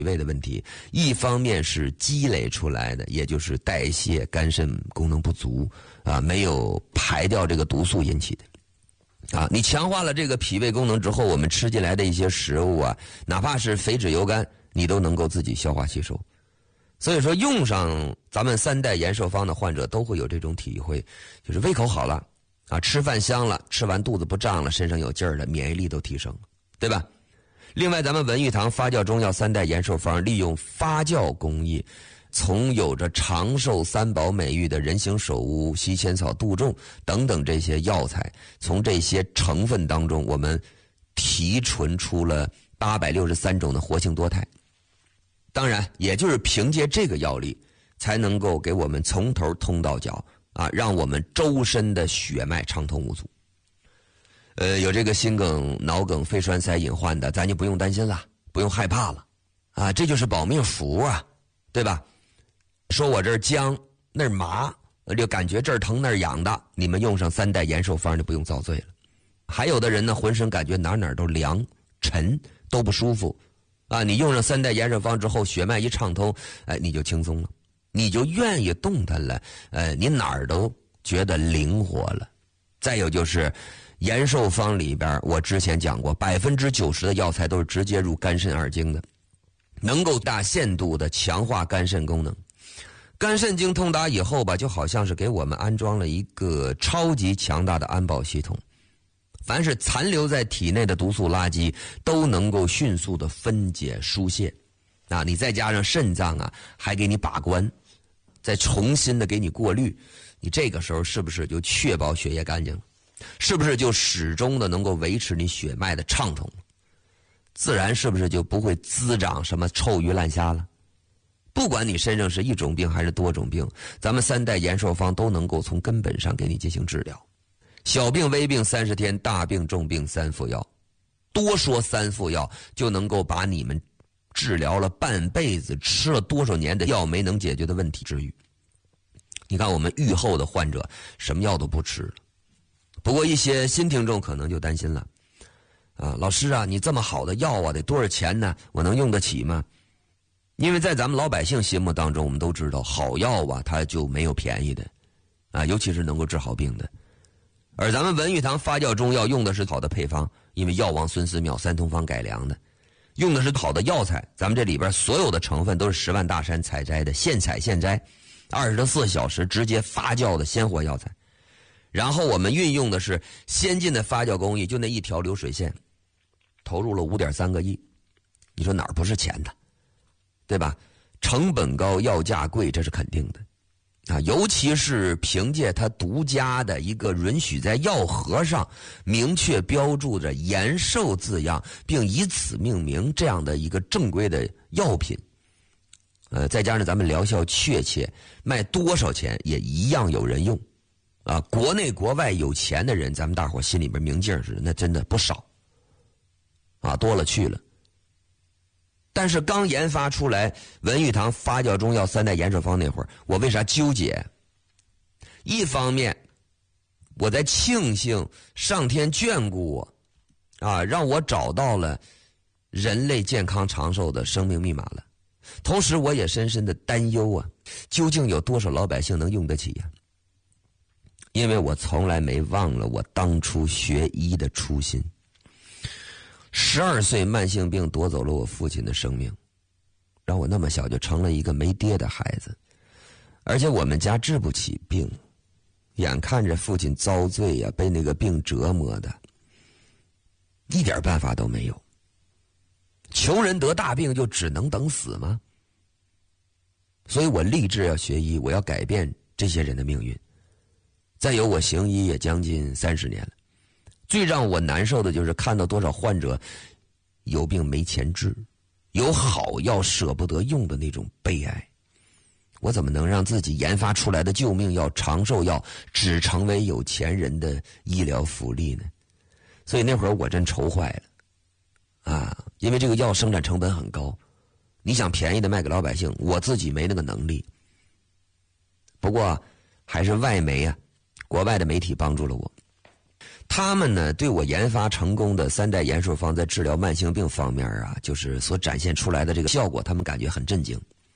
胃的问题，一方面是积累出来的，也就是代谢肝肾功能不足啊，没有排掉这个毒素引起的啊。你强化了这个脾胃功能之后，我们吃进来的一些食物啊，哪怕是肥脂油甘，你都能够自己消化吸收。所以说用上咱们3代延寿方的患者都会有这种体会，就是胃口好了啊，吃饭香了，吃完肚子不胀了，身上有劲儿了，免疫力都提升了，对吧？另外咱们文玉堂发酵中药3代延寿方利用发酵工艺，从有着长寿3宝美誉的人形首乌、西仙草、杜仲等等这些药材，从这些成分当中我们提纯出了863种的活性多肽。当然也就是凭借这个药力才能够给我们从头通到脚啊，让我们周身的血脉畅通无阻。有这个心梗、脑梗、肺栓塞隐患的，咱就不用担心了，不用害怕了啊，这就是保命符啊，对吧？说我这儿僵那儿麻，就感觉这儿疼那儿痒的，你们用上3代延寿方就不用遭罪了。还有的人呢，浑身感觉哪都凉沉都不舒服啊，你用上3代延寿方之后，血脉一畅通，你就轻松了，你就愿意动弹了，你哪儿都觉得灵活了。再有就是延寿方里边，我之前讲过，90%的药材都是直接入肝肾2经的，能够大限度的强化肝肾功能。肝肾经通达以后吧，就好像是给我们安装了一个超级强大的安保系统，凡是残留在体内的毒素垃圾都能够迅速的分解疏泄啊，你再加上肾脏啊还给你把关，再重新的给你过滤，你这个时候是不是就确保血液干净了？是不是就始终的能够维持你血脉的畅通？自然是不是就不会滋长什么臭鱼烂虾了？不管你身上是一种病还是多种病，咱们3代延寿方都能够从根本上给你进行治疗。小病微病30天，大病重病3副药，多说3副药就能够把你们治疗了半辈子吃了多少年的药没能解决的问题治愈。你看我们愈后的患者什么药都不吃了。不过一些新听众可能就担心了啊，老师啊，你这么好的药啊，得多少钱呢？我能用得起吗？因为在咱们老百姓心目当中，我们都知道好药啊，它就没有便宜的啊，尤其是能够治好病的。而咱们文玉堂发酵中药用的是好的配方，因为药王孙思邈3通方改良的，用的是好的药材，咱们这里边所有的成分都是10万大山采摘的，现采现摘，24小时直接发酵的鲜活药材。然后我们运用的是先进的发酵工艺，就那一条流水线，投入了5.3个亿，你说哪儿不是钱的，对吧？成本高，药价贵，这是肯定的啊！尤其是凭借它独家的一个允许在药盒上明确标注着延寿字样，并以此命名这样的一个正规的药品，再加上咱们疗效确切，卖多少钱也一样有人用啊！国内国外有钱的人，咱们大伙心里边明镜似的，那真的不少啊，多了去了。但是刚研发出来文玉堂发酵中药3代延寿方那会儿，我为啥纠结？一方面我在庆幸上天眷顾我啊，让我找到了人类健康长寿的生命密码了，同时我也深深的担忧啊，究竟有多少老百姓能用得起呀？因为我从来没忘了我当初学医的初心。12岁慢性病夺走了我父亲的生命，让我那么小就成了一个没爹的孩子，而且我们家治不起病，眼看着父亲遭罪呀，被那个病折磨的，一点办法都没有。穷人得大病就只能等死吗？所以我立志要学医，我要改变这些人的命运。再有，我行医也将近30年了，最让我难受的就是看到多少患者有病没钱治，有好药舍不得用的那种悲哀。我怎么能让自己研发出来的救命药、长寿药只成为有钱人的医疗福利呢？所以那会儿我真愁坏了啊！因为这个药生产成本很高，你想便宜的卖给老百姓，我自己没那个能力。不过还是外媒啊，国外的媒体帮助了我。 他们呢对我研发成功的三代延寿方在治疗慢性病方面啊，就是所展现出来的这个效果，他们感觉很震惊。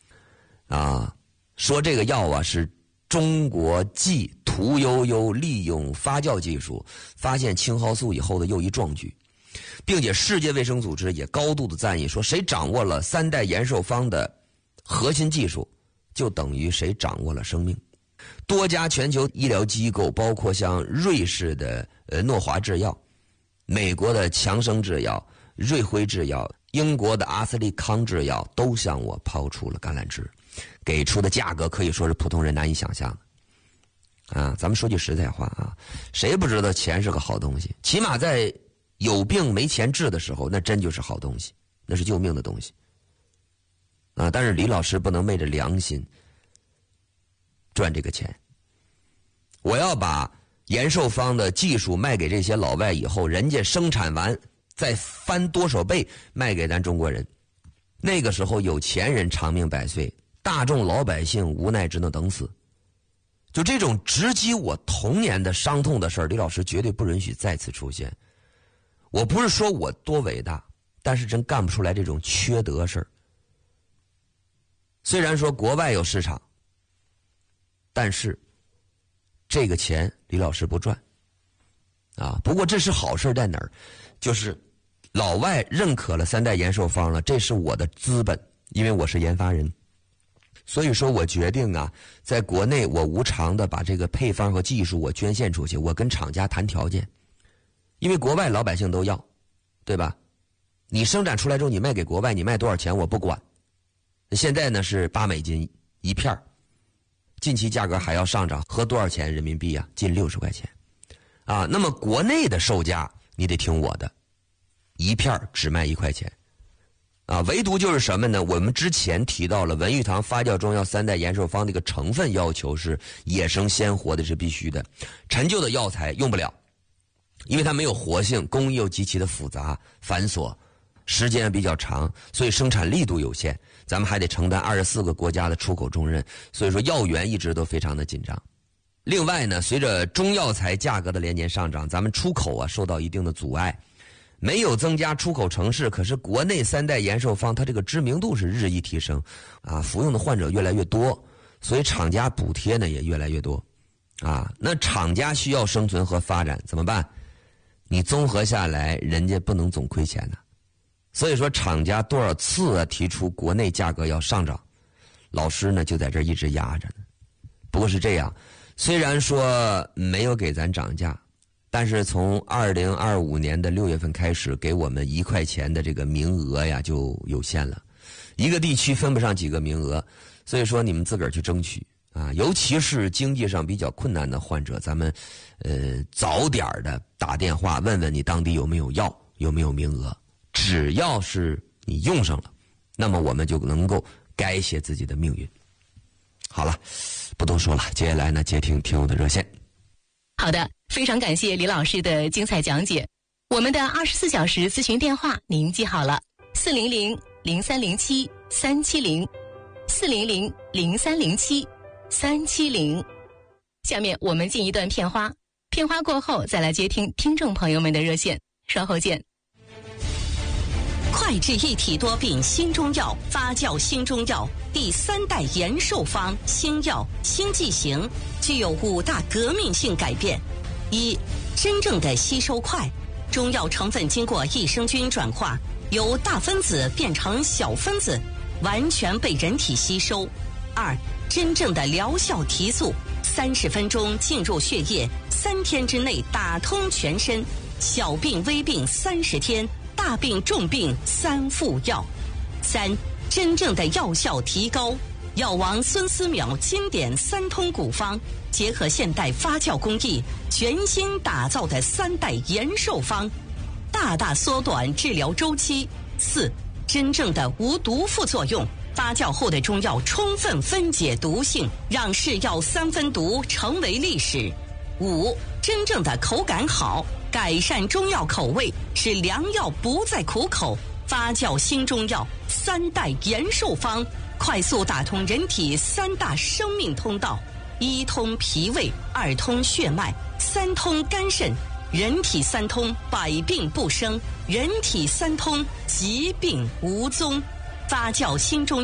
说这个药啊是中国继屠呦呦利用发酵技术发现青蒿素以后的又一壮举，并且世界卫生组织也高度的赞誉，说谁掌握了三代延寿方的核心技术，就等于谁掌握了生命。多家全球医疗机构，包括像瑞士的诺华制药、美国的强生制药、瑞辉制药、英国的阿斯利康制药，都向我抛出了橄榄枝，给出的价格可以说是普通人难以想象的。咱们说句实在话啊，谁不知道钱是个好东西？起码在有病没钱治的时候，那真就是好东西，那是救命的东西。但是李老师不能昧着良心赚这个钱。我要把延寿方的技术卖给这些老外以后，人家生产完再翻多少倍卖给咱中国人。那个时候有钱人长命百岁，大众老百姓无奈只能等死。就这种直击我童年的伤痛的事儿，李老师绝对不允许再次出现。我不是说我多伟大，但是真干不出来这种缺德事儿。虽然说国外有市场，但是这个钱李老师不赚不过这是好事在哪儿？就是老外认可了三代延寿方了，这是我的资本，因为我是研发人。所以说我决定在国内我无偿的把这个配方和技术我捐献出去，我跟厂家谈条件，因为国外老百姓都要，对吧？你生产出来之后你卖给国外，你卖多少钱我不管。现在呢是8美金一片，近期价格还要上涨，合多少钱人民币啊？近60块钱那么国内的售价你得听我的，一片只卖1块钱唯独就是什么呢？我们之前提到了文玉堂发酵中药三代延寿方的一个成分要求是野生鲜活的，是必须的，陈旧的药材用不了，因为它没有活性，工艺又极其的复杂繁琐，时间比较长，所以生产力度有限，咱们还得承担24个国家的出口重任，所以说药源一直都非常的紧张。另外呢，随着中药材价格的连年上涨，咱们出口受到一定的阻碍，没有增加出口城市，可是国内三代延寿方它这个知名度是日益提升服用的患者越来越多，所以厂家补贴呢也越来越多那厂家需要生存和发展怎么办？你综合下来人家不能总亏钱所以说厂家多少次提出国内价格要上涨，老师呢就在这一直压着呢。不过是这样，虽然说没有给咱涨价，但是从2025年的6月份开始，给我们1块钱的这个名额就有限了，一个地区分不上几个名额，所以说你们自个儿去争取尤其是经济上比较困难的患者，咱们早点的打电话问问你当地有没有药，有没有名额，只要是你用上了，那么我们就能够改写自己的命运。好了，不多说了，接下来呢接听听友的热线。 好的，非常感谢李老师的精彩讲解。我们的24小时咨询电话您记好了，400-0307-370，400-0307-370。下面我们进一段片花，片花过后再来接听听众朋友们的热线，稍后见。 快治一体多病新中药，发酵新中药第3代延寿方新药新剂型具有5大革命性改变。一、真正的吸收快，中药成分经过益生菌转化，由大分子变成小分子，完全被人体吸收。2、真正的疗效提速，30分钟进入血液，3天之内打通全身，小病微病30天，大病重病3副药。3、真正的药效提高，药王孙思邈经典3通古方，结合现代发酵工艺，全新打造的3代延寿方，大大缩短治疗周期。4、真正的无毒副作用，发酵后的中药充分分解毒性，让是药3分毒成为历史。5、真正的口感好，改善中药口味，使良药不再苦口。发酵新中药3代延寿方，快速打通人体3大生命通道：1通脾胃，2通血脉，3通肝肾， 人体三通，百病不生；人体三通，疾病无踪。发酵新中